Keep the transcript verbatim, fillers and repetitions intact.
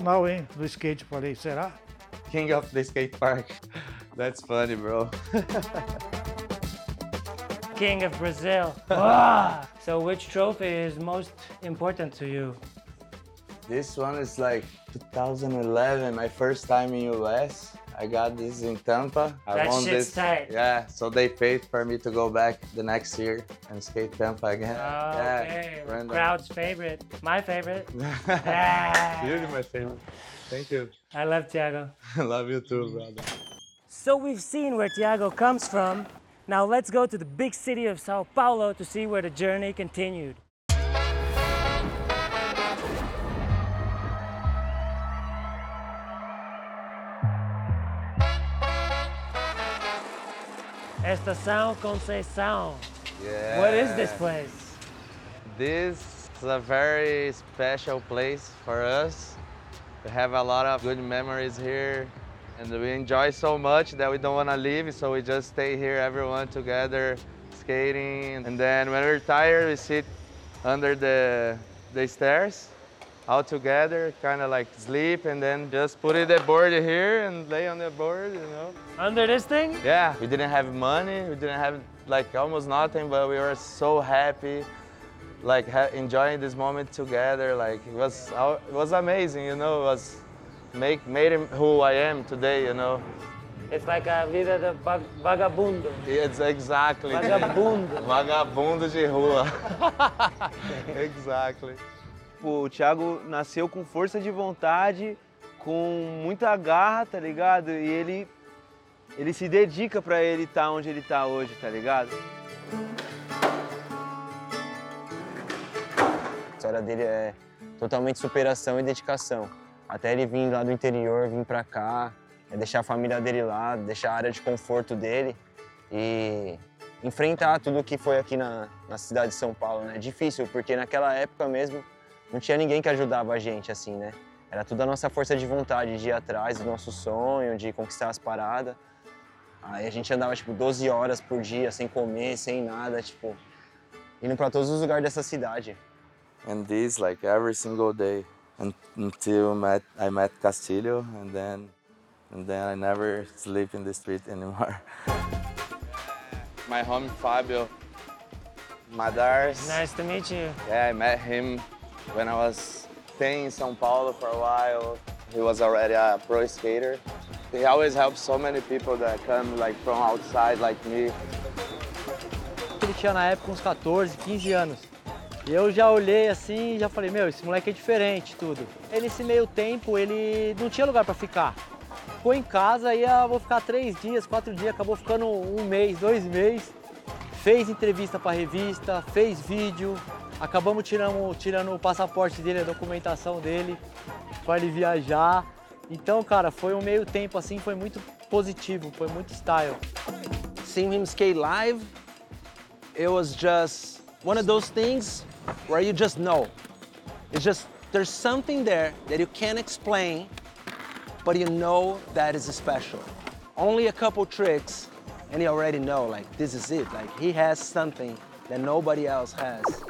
internacional, hein, do skate. Falei, será? King of the skate park. That's funny, bro. King of Brazil. Wow. So which trophy is most important to you? This one is like two thousand eleven, my first time in U S. I got this in Tampa. I That won shit's this. tight. Yeah, so they paid for me to go back the next year and skate Tampa again. Okay, Yeah, random. crowd's favorite. My favorite. Yeah. Really my favorite. Thank you. I love Thiago. Love you too, brother. So we've seen where Thiago comes from. Now let's go to the big city of Sao Paulo to see where the journey continued. Estação Conceição. Yeah. What is this place? This is a very special place for us. We have a lot of good memories here, and we enjoy so much that we don't want to leave, so we just stay here, everyone together, skating. And then when we're tired, we sit under the, the stairs, all together, kind of like sleep, and then just put it the board here and lay on the board, you know. Under this thing? Yeah, we didn't have money, we didn't have like almost nothing, but we were so happy, like ha enjoying this moment together. Like it was, it was amazing, you know. It was make made him who I am today, you know. It's like a vida de vag vagabundo. It's exactly. Vagabundo. Vagabundo de rua. Exactly. O Thiago nasceu com força de vontade, com muita garra, tá ligado? E ele, ele se dedica pra ele estar onde ele tá hoje, tá ligado? A história dele é totalmente superação e dedicação. Até ele vir lá do interior, vir pra cá, é deixar a família dele lá, deixar a área de conforto dele e enfrentar tudo que foi aqui na, na cidade de São Paulo, né? É difícil, porque naquela época mesmo não tinha ninguém que ajudava a gente, assim, né? Era tudo a nossa força de vontade de ir atrás do nosso sonho, de conquistar as paradas. Aí a gente andava, tipo, doze horas por dia, sem comer, sem nada, tipo, indo pra todos os lugares dessa cidade. And this like every single day un until met, I met Castillo, and then and then I never sleep in the street anymore. My homie Fabio Madars. Nice to meet you. Yeah, I met him when I was staying in São Paulo for a while. He was already a pro skater. He always helps so many people that come like from outside like me. Ele tinha na época uns quatorze, quinze anos. E eu já olhei assim e já falei, meu, esse moleque é diferente, tudo. E nesse meio tempo, ele não tinha lugar pra ficar. Ficou em casa, ia, vou ficar três dias, quatro dias, acabou ficando um mês, dois meses. Fez entrevista pra revista, fez vídeo. Acabamos tirando, tirando o passaporte dele, a documentação dele, pra ele viajar. Então, cara, foi um meio tempo assim, foi muito positivo, foi muito style. Seeing him skate live, it was just one of those things where you just know. It's just, there's something there that you can't explain, but you know that is special. Only a couple tricks, and you already know, like, this is it. Like, he has something that nobody else has.